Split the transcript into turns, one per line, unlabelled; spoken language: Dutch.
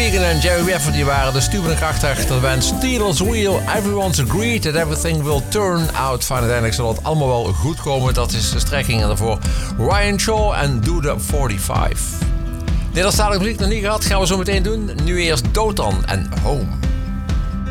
Regan en Jerry Rafferty waren de stuwende kracht achter de band Steelers Wheel. Everyone's agreed that everything will turn out fine. Uiteindelijk zal het allemaal wel goed komen. Dat is de strekking. En daarvoor Ryan Shaw en Do the 45. Nederlandstalige muziek nog niet gehad. Gaan we zo meteen doen. Nu eerst Dotan en Home.